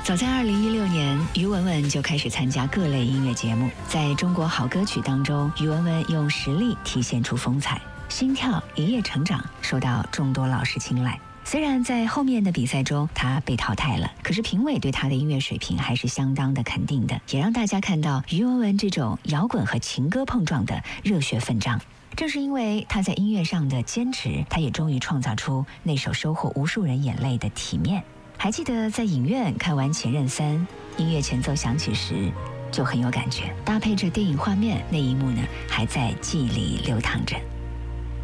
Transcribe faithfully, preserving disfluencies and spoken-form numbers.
早在二零一六年，于文文就开始参加各类音乐节目。在中国好歌曲当中，于文文用实力体现出风采，《心跳》《一夜成长》受到众多老师青睐。虽然在后面的比赛中他被淘汰了，可是评委对他的音乐水平还是相当的肯定的，也让大家看到于文文这种摇滚和情歌碰撞的热血奋战。正是因为他在音乐上的坚持，他也终于创造出那首收获无数人眼泪的《体面》。还记得在影院看完《前任三》，音乐前奏响起时就很有感觉，搭配着电影画面，那一幕呢还在记忆里流淌着。